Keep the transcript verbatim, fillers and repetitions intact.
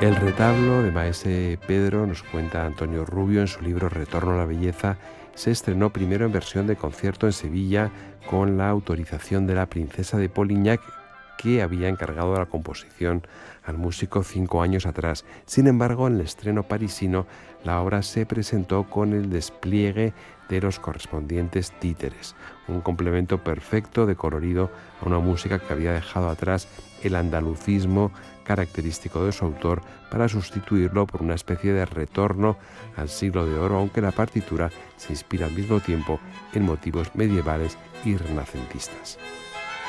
El retablo de Maese Pedro, nos cuenta Antonio Rubio en su libro Retorno a la Belleza, se estrenó primero en versión de concierto en Sevilla con la autorización de la princesa de Polignac, que había encargado la composición al músico cinco años atrás. Sin embargo, en el estreno parisino, la obra se presentó con el despliegue de los correspondientes títeres, un complemento perfecto de colorido a una música que había dejado atrás el andalucismo característico de su autor para sustituirlo por una especie de retorno al siglo de oro, aunque la partitura se inspira al mismo tiempo en motivos medievales y renacentistas.